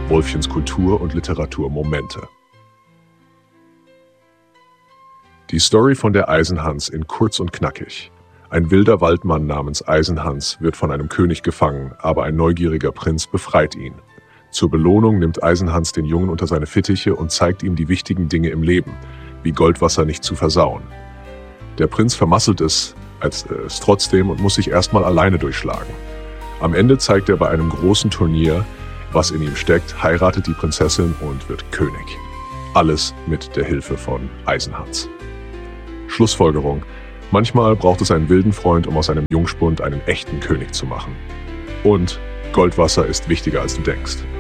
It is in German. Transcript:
Wolfchens Kultur- und Literaturmomente. Die Story von der Eisenhans in kurz und knackig. Ein wilder Waldmann namens Eisenhans wird von einem König gefangen, aber ein neugieriger Prinz befreit ihn. Zur Belohnung nimmt Eisenhans den Jungen unter seine Fittiche und zeigt ihm die wichtigen Dinge im Leben, wie Goldwasser nicht zu versauen. Der Prinz vermasselt es trotzdem und muss sich erstmal alleine durchschlagen. Am Ende zeigt er bei einem großen Turnier, was in ihm steckt, heiratet die Prinzessin und wird König. Alles mit der Hilfe von Eisenhans. Schlussfolgerung: Manchmal braucht es einen wilden Freund, um aus einem Jungspund einen echten König zu machen. Und Goldwasser ist wichtiger, als du denkst.